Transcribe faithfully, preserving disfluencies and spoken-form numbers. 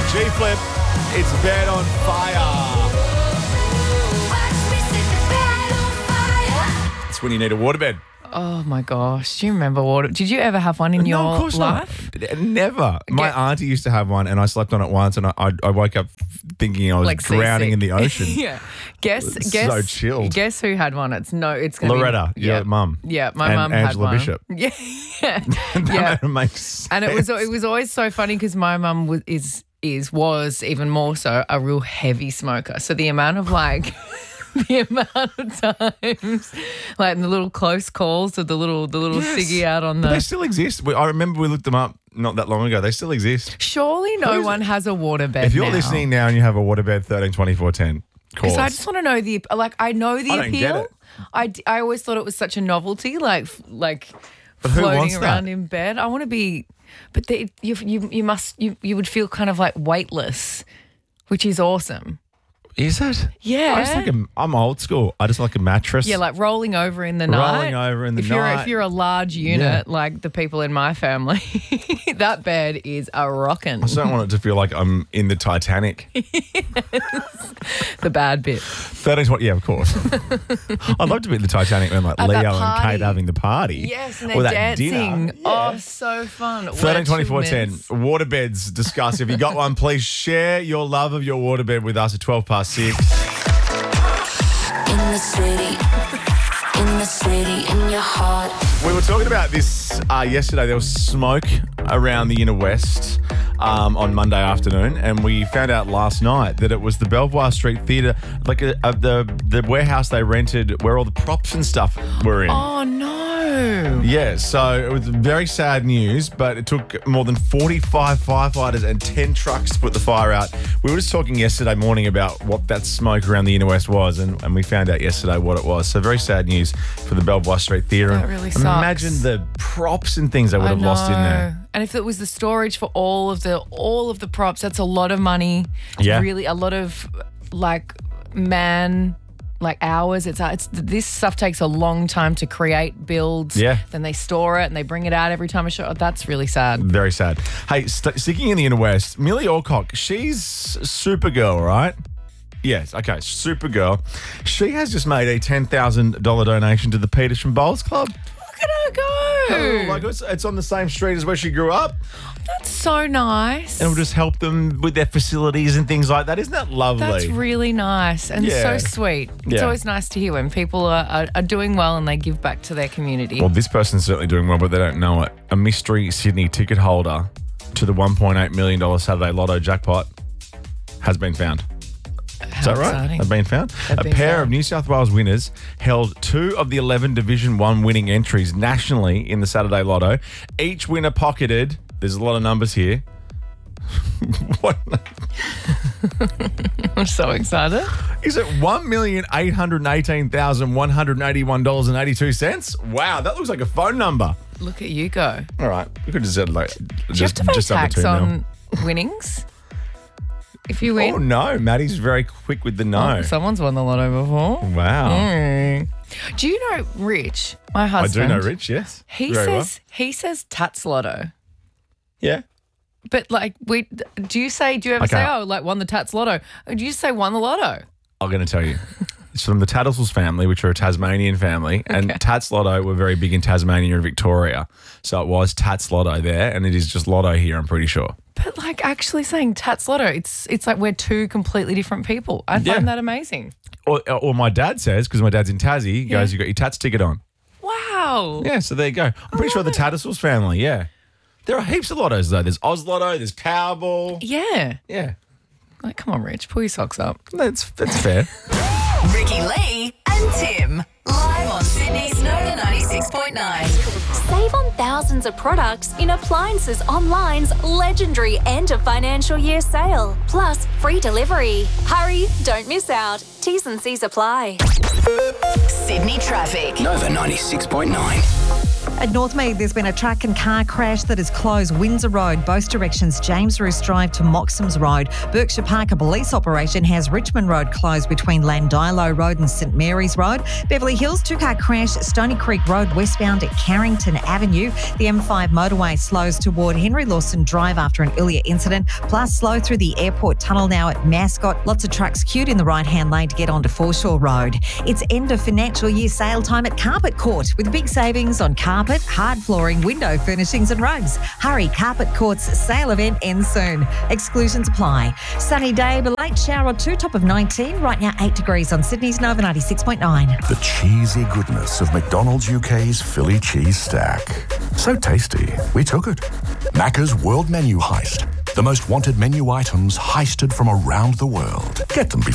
G-Flip, it's Bed on Fire. It's when you need a waterbed. Oh, my gosh. Do you remember water? Did you ever have one in No, your of course life? not. Never. My Get- auntie used to have one, and I slept on it once, and I, I, I woke up thinking I was Like drowning seasick. in the ocean. Yeah. Guess, It's guess, so chilled. Guess who had one? It's no, it's going to Loretta, be. your mum. Yeah, my And mum had Angela one. Bishop. Yeah. yeah. That makes sense. And it was it was always so funny because my mum was is is was even more so a real heavy smoker. So the amount of like the amount of times like in the little close calls of the little the little Yes. ciggy out on But they the. still exist. We- I remember we looked them up not that long ago. They still exist. Surely no Who's- one has a waterbed. If you're now. listening now and you have a waterbed thirteen twenty-four ten, call Because I us. just want to know the like. I know the I don't appeal. get it. I, d- I always thought it was such a novelty, like f- like But who floating wants that? around in bed. I want to be, but they, you you you must you you would feel kind of like weightless, which is awesome. Is it? Yeah. I just like a, I'm old school. I just like a mattress. Yeah, like rolling over in the night. Rolling over in the if You're, night. if you're a large unit, like the people in my family, that bed is a rockin'. I just don't want it to feel like I'm in the Titanic. The bad bit. thirteen twenty, yeah, of course. I'd love to be in the Titanic when like At that Leo and party. Kate having the party. Yes, and Or they're that dancing. dinner. Oh, so fun. thirteen twenty-four Wet ten. mints. Waterbeds discuss. If you got one, please share your love of your waterbed with us at twelve past six. In the city, in the city, in your heart. We were talking about this uh, yesterday. There was smoke around the inner west um, on Monday afternoon, and we found out last night that it was the Belvoir Street Theatre, like uh, uh, the the warehouse they rented where all the props and stuff were in. Oh, no. Yeah, so it was very sad news, but it took more than forty-five firefighters and ten trucks to put the fire out. We were just talking yesterday morning about what that smoke around the inner west was, and, and we found out yesterday what it was. So very sad news for the Belvoir Street Theatre. That And really sucks. Imagine the props and things they would I have lost in know. there. And if it was the storage for all of the all of the props, that's a lot of money. Yeah. Really a lot of like man like hours. It's it's this stuff takes a long time to create, build. Yeah. Then they store it and they bring it out every time a show. That's really sad. Very sad. Hey, st- sticking in the inner west, Millie Alcock, she's Supergirl, right? Yes, okay, Supergirl. She has just made a ten thousand dollars donation to the Petersham Bowls Club. Look at her go. Like it's, it's on the same street as where she grew up. That's so nice. And it'll just help them with their facilities and things like that. Isn't that lovely? That's really nice and Yeah. so sweet. It's Yeah. always nice to hear when people are, are, are doing well and they give back to their community. Well, this person's certainly doing well, but they don't know it. A mystery Sydney ticket holder to the one point eight million dollars Saturday Lotto jackpot has been found. Is that right? exciting. They've been found. They've a been pair found. of New South Wales winners held two of the eleven Division One winning entries nationally in the Saturday Lotto. Each winner pocketed, there's a lot of numbers here. What I'm so excited. is it? one million eight hundred eighteen thousand one hundred eighty-one dollars and eighty-two cents. Wow, that looks like a phone number. Look at you go. All right, we could have said like Do you have just, to pay just under tax two mil. on winnings? If you win, Oh no, Maddie's very quick with the no. Oh, someone's won the lotto before. Wow. Mm. Do you know Rich, my I do husband? know Rich, yes. He Very well. says he says Tats Lotto. Yeah. But like, we do you say? Do you ever Okay. say, "Oh, like won the Tats Lotto"? Or do you say won the Lotto? I'm going to tell you. It's from the Tattersall's family, which are a Tasmanian family, and Okay. Tats Lotto were very big in Tasmania and Victoria. So it was Tats Lotto there, and it is just Lotto here, I'm pretty sure. But like, actually saying Tats Lotto, it's it's like we're two completely different people. I find Yeah. that amazing. Or, or my dad says, because my dad's in Tassie, he goes, Yeah. you got your Tats ticket on. Wow. Yeah, so there you go. I'm pretty sure the Tattersall's family, yeah. There are heaps of lottos, though. There's Oz Lotto, there's Powerball. Yeah. Yeah, Like, come on, Rich, pull your socks up. that's that's fair. Ricky Lee and Tim. Live on Sydney's Nova ninety-six point nine. Save on thousands of products in Appliances Online's legendary end of financial year sale. Plus, free delivery. Hurry, don't miss out. T's and C's apply. Sydney traffic. Nova ninety-six point nine. At Northmead, there's been a truck and car crash that has closed Windsor Road, both directions, James Roos Drive to Moxham's Road. Berkshire Park, a police operation, has Richmond Road closed between Landilo Road and St Mary's Road. Beverly Hills, two-car crash, Stony Creek Road westbound at Carrington Avenue. The M five motorway slows toward Henry Lawson Drive after an earlier incident, plus slow through the airport tunnel now at Mascot. Lots of trucks queued in the right-hand lane to get onto Foreshore Road. It's end of financial year sale time at Carpet Court with big savings on carpet, hard flooring, window furnishings and rugs. Hurry, Carpet Court's sale event ends soon. Exclusions apply. Sunny day, but late shower or two, top of nineteen. Right now, eight degrees on Sydney's Nova ninety-six point nine. The cheesy goodness of McDonald's U K's Philly cheese stack. So tasty, we took it. Macca's World Menu Heist. The most wanted menu items heisted from around the world. Get them before